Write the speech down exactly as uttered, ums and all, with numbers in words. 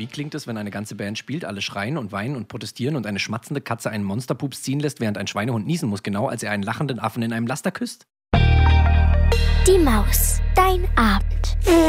Wie klingt es, wenn eine ganze Band spielt, alle schreien und weinen und protestieren und eine schmatzende Katze einen Monsterpups ziehen lässt, während ein Schweinehund niesen muss, genau als er einen lachenden Affen in einem Laster küsst? Die Maus, dein Abend.